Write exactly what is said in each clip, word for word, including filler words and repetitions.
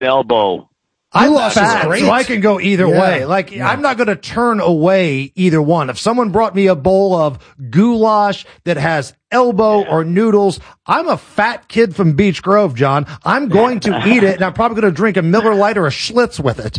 elbow. I'm Goulash fat, is great. so I can go either Yeah. way. Like, Yeah. I'm not going to turn away either one. If someone brought me a bowl of goulash that has elbow or noodles, I'm a fat kid from Beech Grove, John. I'm going to eat it, and I'm probably going to drink a Miller Lite or a Schlitz with it.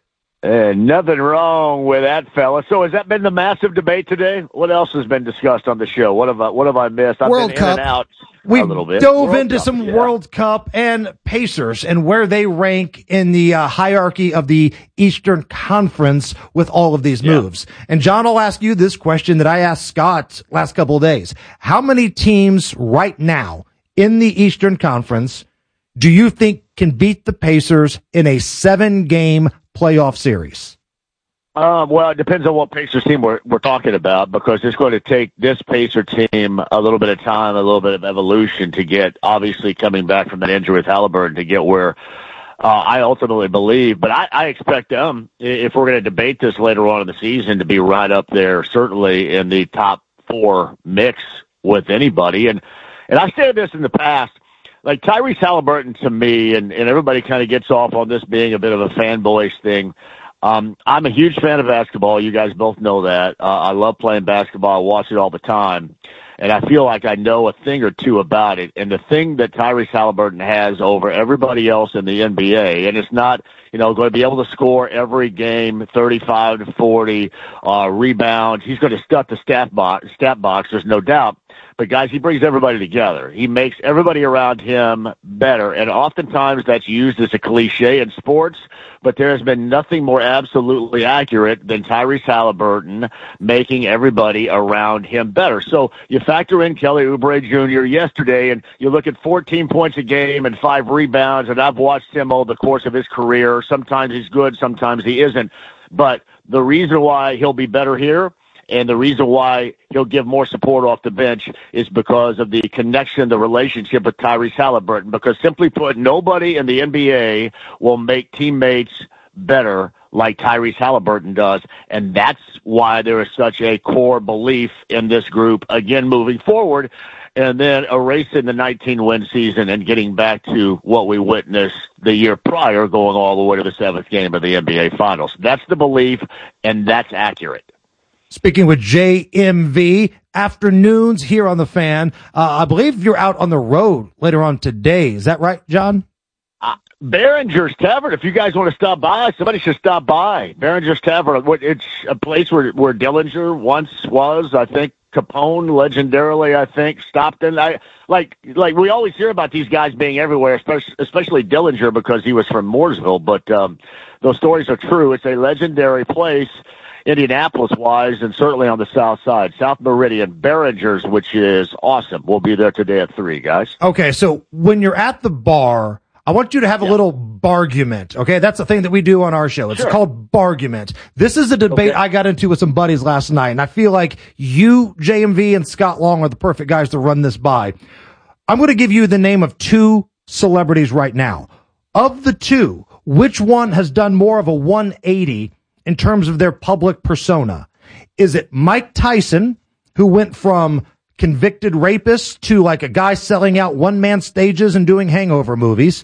Uh, nothing wrong with that, fella. So has that been the massive debate today? What else has been discussed on the show? What have I, what have I missed? I've World been Cup. in and out We a little bit. dove World into Cup, some yeah. World Cup and Pacers and where they rank in the uh, hierarchy of the Eastern Conference with all of these Yeah. moves. And John, I'll ask you this question that I asked Scott last couple of days. How many teams right now in the Eastern Conference do you think can beat the Pacers in a seven-game playoff series? Um, well, it depends on what Pacers team we're, we're talking about, because it's going to take this Pacer team a little bit of time, a little bit of evolution to get, obviously coming back from that injury with Halliburton, to get where uh, I ultimately believe. But I, I expect them, if we're going to debate this later on in the season, to be right up there, certainly in the top four mix with anybody. And, and I've said this in the past. Like Tyrese Halliburton, to me, and, and everybody kind of gets off on this being a bit of a fanboyish thing. Um, I'm a huge fan of basketball. You guys both know that. Uh, I love playing basketball. I watch it all the time. And I feel like I know a thing or two about it. And the thing that Tyrese Halliburton has over everybody else in the N B A, and it's not, you know, going to be able to score every game, thirty-five to forty, uh, rebounds. He's going to stuff the stat box, stat box, there's no doubt. But, guys, he brings everybody together. He makes everybody around him better. And oftentimes that's used as a cliche in sports, but there has been nothing more absolutely accurate than Tyrese Halliburton making everybody around him better. So you factor in Kelly Oubre Junior yesterday, and you look at fourteen points a game and five rebounds, and I've watched him over the course of his career. Sometimes he's good, sometimes he isn't. But the reason why he'll be better here, and the reason why he'll give more support off the bench, is because of the connection, the relationship with Tyrese Halliburton. Because simply put, nobody in the N B A will make teammates better like Tyrese Halliburton does. And that's why there is such a core belief in this group, again, moving forward. And then erasing the nineteen-win season and getting back to what we witnessed the year prior, going all the way to the seventh game of the N B A Finals. That's the belief, and that's accurate. Speaking with J M V, afternoons here on The Fan. Uh, I believe you're out on the road later on today. Is that right, John? Uh, Behringer's Tavern. If you guys want to stop by, somebody should stop by. Behringer's Tavern. It's a place where, where Dillinger once was, I think. Capone, legendarily, I think, Stockton. I like like we always hear about these guys being everywhere, especially, especially Dillinger, because he was from Mooresville. But um, those stories are true. It's a legendary place, Indianapolis-wise, and certainly on the south side. South Meridian, Behringer's, which is awesome. We'll be there today at three, guys. Okay, so when you're at the bar, I want you to have a Yeah. little bargument, okay? That's the thing that we do on our show. It's Sure. called bargument. This is a debate Okay. I got into with some buddies last night, and I feel like you, J M V, and Scott Long are the perfect guys to run this by. I'm going to give you the name of two celebrities right now. Of the two, which one has done more of a one eighty in terms of their public persona? Is it Mike Tyson, who went from convicted rapist to like a guy selling out one-man stages and doing hangover movies?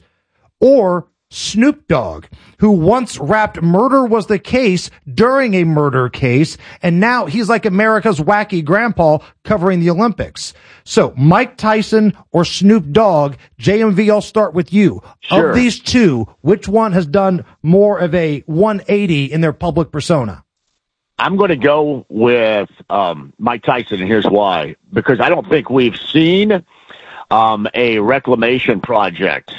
Or Snoop Dogg, who once rapped "Murder Was the Case" during a murder case, and now he's like America's wacky grandpa covering the Olympics. So Mike Tyson or Snoop Dogg, J M V, I'll start with you. Sure. Of these two, which one has done more of a one eighty in their public persona? I'm going to go with um, Mike Tyson, and here's why. Because I don't think we've seen um, a reclamation project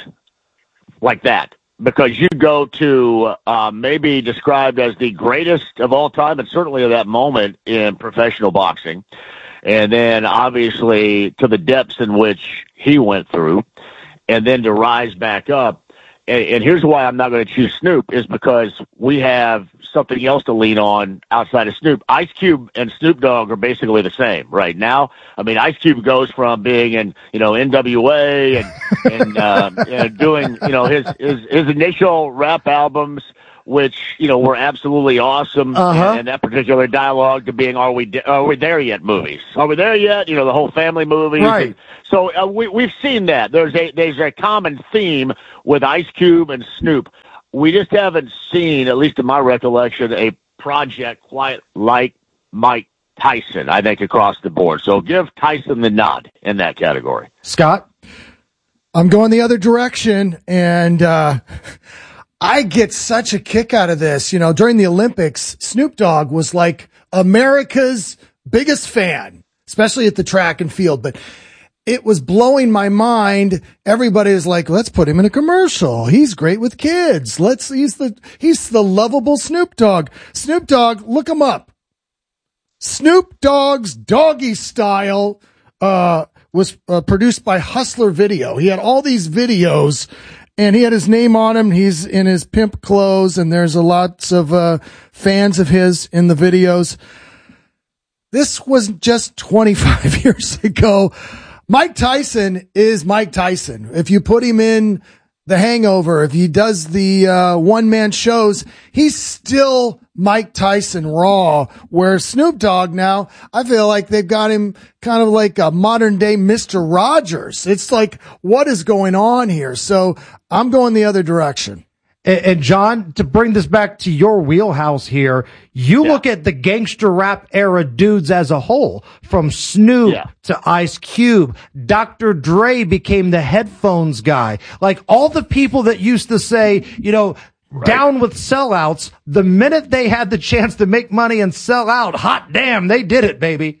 like that. Because you go to uh, maybe described as the greatest of all time, and certainly of that moment in professional boxing, and then obviously to the depths in which he went through, and then to rise back up. And, and here's why I'm not going to choose Snoop, is because we have something else to lean on outside of Snoop. Ice Cube and Snoop Dogg are basically the same right now. I mean, Ice Cube goes from being in, you know, N W A and, and, um, you know, doing, you know, his, his, his initial rap albums which, you know, were absolutely awesome. Uh-huh. And, and that particular dialogue to being, are we, de- are we there yet movies? Are we there yet? You know, the whole family movies. Right. And so uh, we, we've seen that. There's a, there's a common theme with Ice Cube and Snoop. We just haven't seen, at least in my recollection, a project quite like Mike Tyson, I think, across the board. So give Tyson the nod in that category. Scott? I'm going the other direction, and uh, I get such a kick out of this. You know, during the Olympics, Snoop Dogg was like America's biggest fan, especially at the track and field. But it was blowing my mind. Everybody is like, let's put him in a commercial. He's great with kids. Let's, he's the, he's the lovable Snoop Dogg. Snoop Dogg, look him up. Snoop Dogg's Doggy Style, uh, was uh, produced by Hustler Video. He had all these videos, and he had his name on him. He's in his pimp clothes, and there's a lots of uh, fans of his in the videos. This was just twenty-five years ago. Mike Tyson is Mike Tyson. If you put him in The Hangover, if he does the uh, one-man shows, he's still Mike Tyson raw, where Snoop Dogg now, I feel like they've got him kind of like a modern-day Mister Rogers. It's like, what is going on here? So I'm going the other direction. And, and John, to bring this back to your wheelhouse here, you yeah. look at the gangster rap era dudes as a whole, from Snoop yeah. to Ice Cube. Doctor Dre became the headphones guy. Like all the people that used to say, you know, right. down with sellouts, the minute they had the chance to make money and sell out, hot damn, they did it, baby.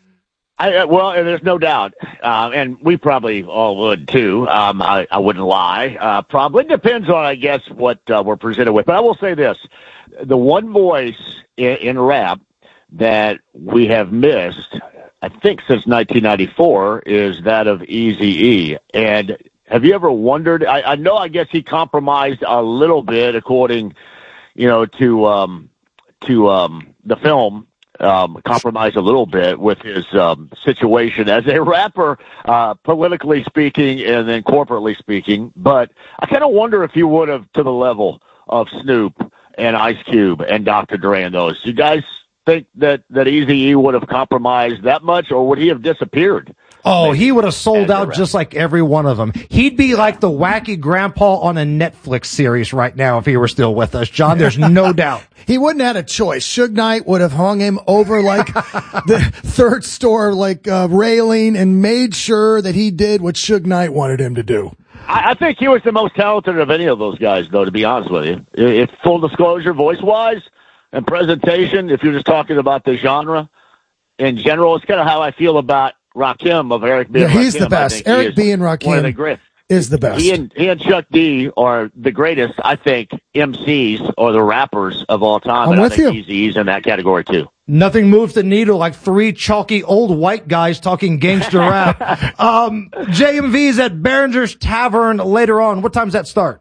I, well, there's no doubt, uh, and we probably all would too. Um, I, I wouldn't lie. Uh, probably depends on, I guess, what uh, we're presented with. But I will say this: the one voice in, in rap that we have missed, I think, since nineteen ninety-four, is that of Eazy-E. And have you ever wondered? I, I know, I guess he compromised a little bit, according, you know, to um, to um, the film. Um, compromise a little bit with his um, situation as a rapper, uh, politically speaking, and then corporately speaking. But I kind of wonder if he would have to the level of Snoop and Ice Cube and Doctor Dre and those. You guys think that that Eazy-E would have compromised that much, or would he have disappeared? Oh, he would have sold out just like every one of them. He'd be like the wacky grandpa on a Netflix series right now if he were still with us, John. There's no doubt. He wouldn't have had a choice. Suge Knight would have hung him over like the third store, like uh, railing, and made sure that he did what Suge Knight wanted him to do. I, I think he was the most talented of any of those guys, though, to be honest with you. If full disclosure, voice-wise and presentation, if you're just talking about the genre in general, it's kind of how I feel about Rakim of Eric B. Yeah, and he's Rakim. the best. Eric B. and Rakim is the best. He and, he and Chuck D are the greatest, I think, M Cs or the rappers of all time. I'm and with I think you. Eazy-E's in that category, too. Nothing moves the needle like three chalky old white guys talking gangster rap. um, J M V's at Behringer's Tavern later on. What time's that start?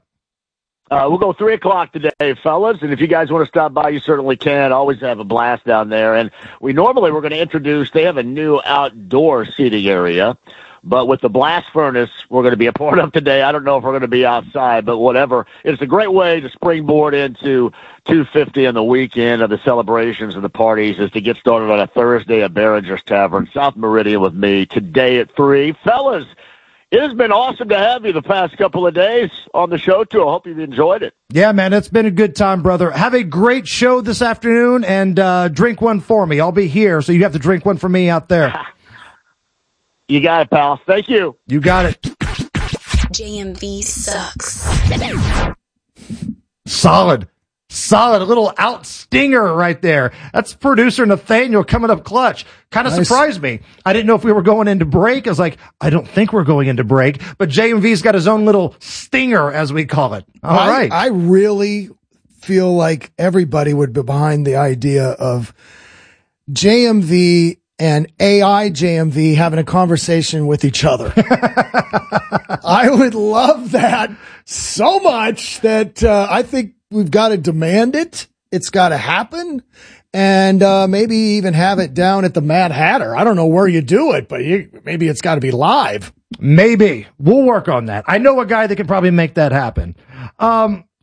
Uh, we'll go three o'clock today, fellas, and if you guys want to stop by, you certainly can. Always have a blast down there. And we normally we're going to introduce, they have a new outdoor seating area, but with the blast furnace we're going to be a part of today, I don't know if we're going to be outside, but whatever. It's a great way to springboard into two fifty on the weekend of the celebrations and the parties, is to get started on a Thursday at Behringer's Tavern, South Meridian, with me today at three. Fellas, it has been awesome to have you the past couple of days on the show, too. I hope you've enjoyed it. Yeah, man, it's been a good time, brother. Have a great show this afternoon, and uh, drink one for me. I'll be here, so you have to drink one for me out there. You got it, pal. Thank you. You got it. J M V sucks. Solid. Solid. A little out stinger right there. That's producer Nathaniel coming up clutch. Kind of nice. Surprised me. I didn't know if we were going into break. I was like, I don't think we're going into break. But J M V's got his own little stinger, as we call it. All I, right. I really feel like everybody would be behind the idea of J M V and A I J M V having a conversation with each other. I would love that so much that uh, I think we've got to demand it. It's got to happen. And uh, maybe even have it down at the Mad Hatter. I don't know where you do it, but you, maybe it's got to be live. Maybe. We'll work on that. I know a guy that can probably make that happen. Um,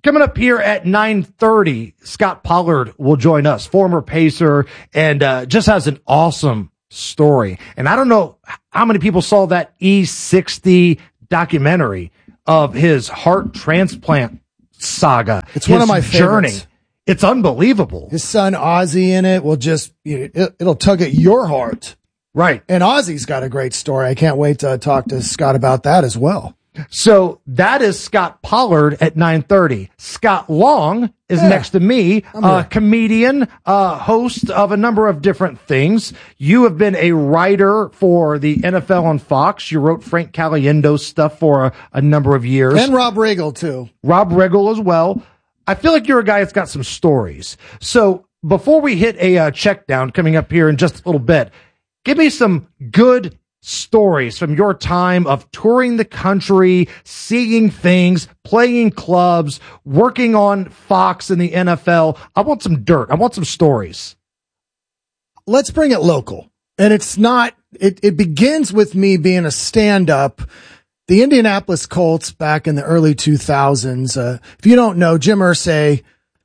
Coming up here at nine thirty, Scott Pollard will join us, former Pacer, and uh, just has an awesome story. And I don't know how many people saw that E sixty documentary of his heart transplant saga. It's one of my journey. favorites. It's unbelievable. His son Ozzy in it will just, it, it'll tug at your heart. Right. And Ozzy's got a great story. I can't wait to talk to Scott about that as well. So that is Scott Pollard at nine thirty. Scott Long is yeah, next to me, a comedian, uh, host of a number of different things. You have been a writer for the N F L on Fox. You wrote Frank Caliendo's stuff for a, a number of years. And Rob Riggle, too. Rob Riggle as well. I feel like you're a guy that's got some stories. So before we hit a uh, check down coming up here in just a little bit, give me some good stories from your time of touring the country, seeing things, playing clubs, working on Fox and the N F L. I want some dirt. I want some stories. Let's bring it local. And it's not, it, it begins with me being a stand-up. The Indianapolis Colts back in the early two thousands. Uh, if you don't know, Jim Irsay,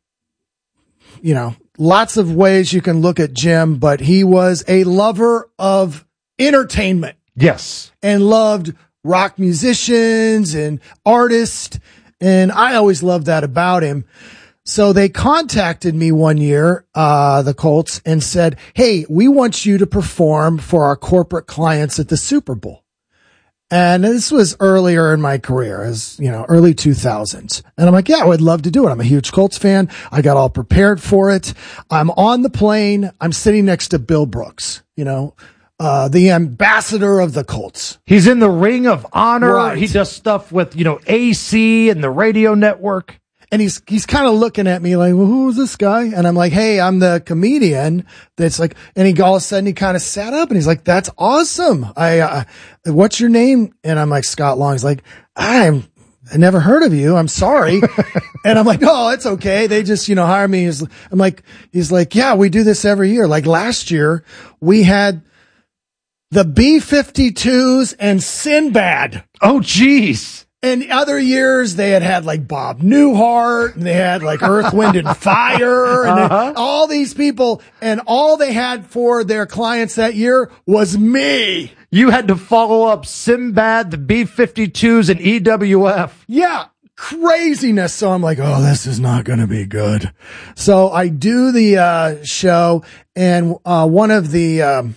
you know, lots of ways you can look at Jim, but he was a lover of entertainment. Yes. And loved rock musicians and artists. And I always loved that about him. So they contacted me one year, uh, the Colts, and said, hey, we want you to perform for our corporate clients at the Super Bowl. And this was earlier in my career, as you know, early two thousands. And I'm like, yeah, I would love to do it. I'm a huge Colts fan. I got all prepared for it. I'm on the plane. I'm sitting next to Bill Brooks, you know, uh, the ambassador of the Colts. He's in the Ring of Honor. Right. He does stuff with, you know, A C and the radio network. And he's, he's kind of looking at me like, well, who's this guy? And I'm like, hey, I'm the comedian that's like, and he all of a sudden he kind of sat up and he's like, that's awesome. I, uh, what's your name? And I'm like, Scott Long. He's like, I'm, I never heard of you. I'm sorry. And I'm like, oh, it's okay. They just, you know, hire me. He's, I'm like, he's like, yeah, we do this every year. Like last year we had the B fifty-twos and Sinbad. Oh, geez. And other years they had had like Bob Newhart and they had like Earth, Wind and Fire and uh-huh. all these people. And all they had for their clients that year was me. You had to follow up Sinbad, the B fifty-twos and E W F. Yeah. Craziness. So I'm like, oh, this is not going to be good. So I do the, uh, show and, uh, one of the, um,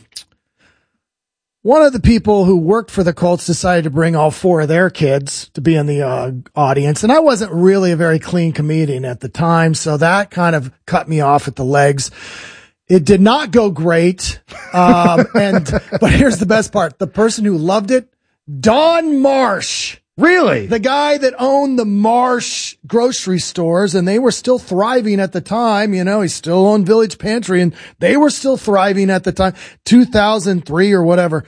One of the people who worked for the Colts decided to bring all four of their kids to be in the uh, audience. And I wasn't really a very clean comedian at the time, so that kind of cut me off at the legs. It did not go great. Um, and, but here's the best part. The person who loved it, Don Marsh. Really? The guy that owned the Marsh grocery stores, and they were still thriving at the time. You know, he still owned Village Pantry, and they were still thriving at the time, two thousand three or whatever.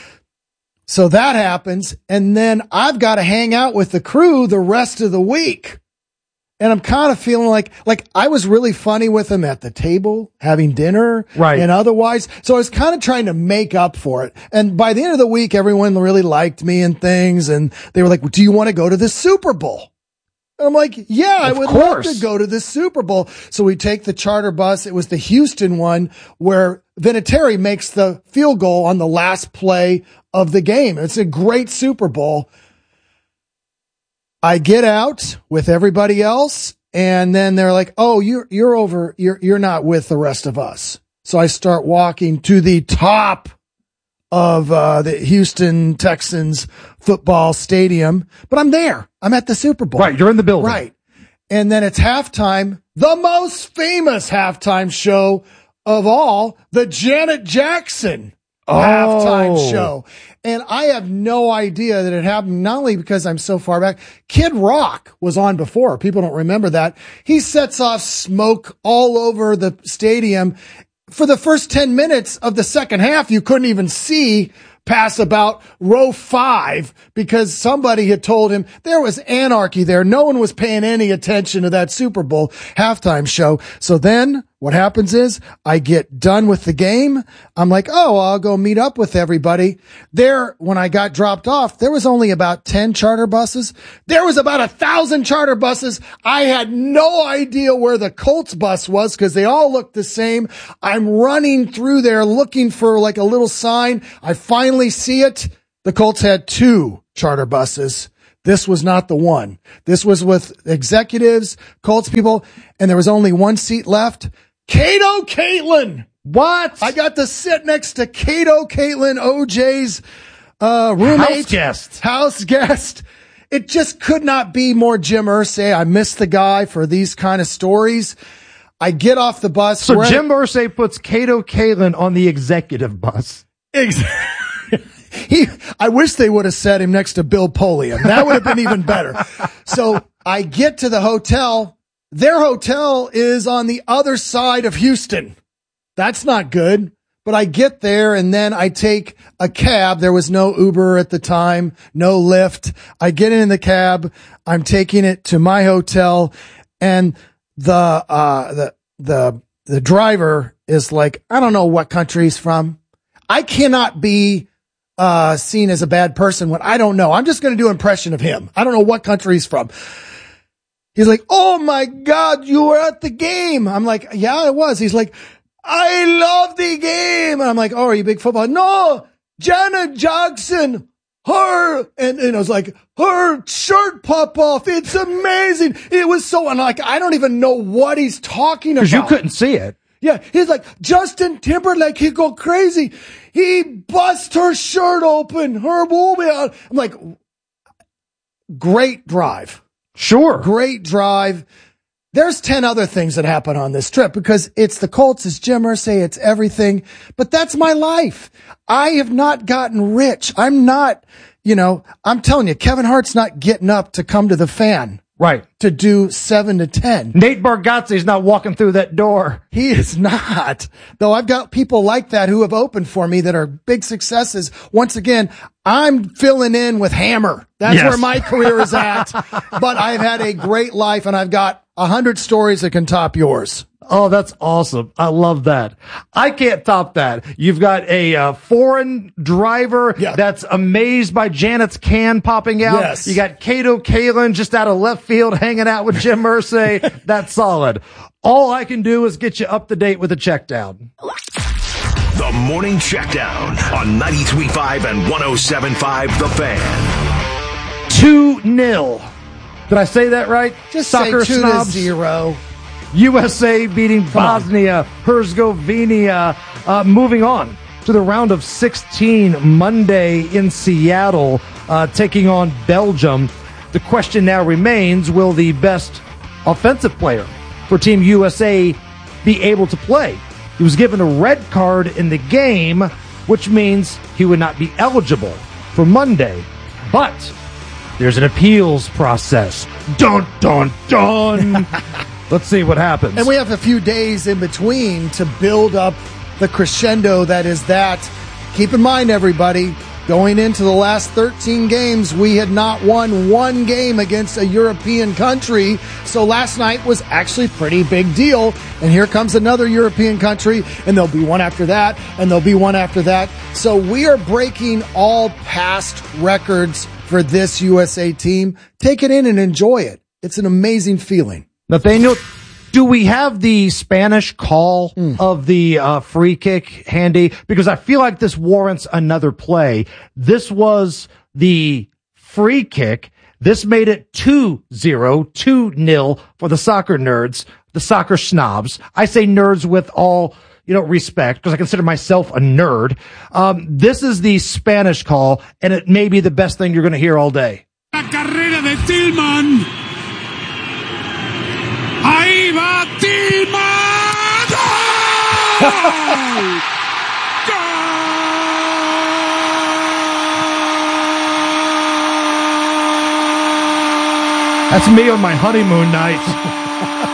So that happens, and then I've got to hang out with the crew the rest of the week. And I'm kind of feeling like, like I was really funny with them at the table, having dinner, right? And otherwise, so I was kind of trying to make up for it. And by the end of the week, everyone really liked me and things. And they were like, well, do you want to go to the Super Bowl? And I'm like, yeah, I would love to go to the Super Bowl. So we take the charter bus. It was the Houston one where Vinatieri makes the field goal on the last play of the game. It's a great Super Bowl. I get out with everybody else, and then they're like, oh, you're, you're over, you're, you're not with the rest of us. So I start walking to the top of, uh, the Houston Texans football stadium, but I'm there. I'm at the Super Bowl. Right. You're in the building. Right. And then it's halftime, the most famous halftime show of all, the Janet Jackson oh. halftime show. And I have no idea that it happened, not only because I'm so far back. Kid Rock was on before. People don't remember that. He sets off smoke all over the stadium. For the first ten minutes of the second half, you couldn't even see past about row five because somebody had told him there was anarchy there. No one was paying any attention to that Super Bowl halftime show. So then what What happens is I get done with the game. I'm like, oh, I'll go meet up with everybody. There, when I got dropped off, there was only about ten charter buses. There was about a thousand charter buses. I had no idea where the Colts bus was because they all looked the same. I'm running through there looking for like a little sign. I finally see it. The Colts had two charter buses. This was not the one. This was with executives, Colts people, and there was only one seat left. Cato Caitlin. What? I got to sit next to Cato Caitlin, O J's uh, roommate. House guest. House guest. It just could not be more Jim Irsay. I miss the guy for these kind of stories. I get off the bus. So We're Jim at- Irsay puts Cato Caitlin on the executive bus. Exactly. He, I wish they would have set him next to Bill Polian. That would have been even better. So I get to the hotel. Their hotel is on the other side of Houston. That's not good. But I get there and then I take a cab. There was no Uber at the time, no Lyft. I get in the cab. I'm taking it to my hotel and the, uh, the, the, the driver is like, I don't know what country he's from. I cannot be uh seen as a bad person when I don't know. I'm just going to do an impression of him. I don't know what country he's from. He's like, oh my God, you were at the game. I'm like, yeah, I was. He's like, I love the game. And I'm like, oh, are you a big football? No, Janet Jackson, her, and, and I was like, her shirt pop off. It's amazing. It was so, and like, I don't even know what he's talking about. Because you couldn't see it. Yeah, he's like, Justin Timberlake, he go crazy. He bust her shirt open, her woman. I'm like, great drive. Sure. Great drive. There's ten other things that happen on this trip because it's the Colts, it's Jim Irsay, it's everything. But that's my life. I have not gotten rich. I'm not, you know, I'm telling you, Kevin Hart's not getting up to come to the Fan. Right. To do seven to ten. Nate Bargatze's not walking through that door. He is not. Though I've got people like that who have opened for me that are big successes. Once again, I'm filling in with Hammer. That's Yes. where my career is at. But I've had a great life and I've got a hundred stories that can top yours. Oh, that's awesome. I love that. I can't top that. You've got a uh, foreign driver Yeah. that's amazed by Janet's can popping out. Yes. You got Cato Caitlin just out of left field hanging out with Jim Irsay. That's solid. All I can do is get you up to date with a check down. The Morning Checkdown on ninety-three point five and one oh seven point five The Fan. two nil. Did I say that right? Just Soccer say two snobs. to zero. U S A beating Bosnia Herzegovina. Uh, moving on to the round of sixteen Monday in Seattle, uh, taking on Belgium. The question now remains, will the best offensive player for Team U S A be able to play? He was given a red card in the game, which means he would not be eligible for Monday. But there's an appeals process. Dun, dun, dun. Let's see what happens. And we have a few days in between to build up the crescendo that is that. Keep in mind, everybody, going into the last thirteen games, we had not won one game against a European country. So last night was actually a pretty big deal. And here comes another European country, and there'll be one after that, and there'll be one after that. So we are breaking all past records for this U S A team. Take it in and enjoy it. It's an amazing feeling. Nathaniel, do we have the Spanish call mm. of the uh, free kick handy? Because I feel like this warrants another play. This was the free kick. This made it two zero, two nil for the soccer nerds, the soccer snobs. I say nerds with all, you know, respect, because I consider myself a nerd. Um, this is the Spanish call, and it may be the best thing you're going to hear all day. La carrera de Tillman. Ahí va Tillman. ¡Gol! That's me on my honeymoon night.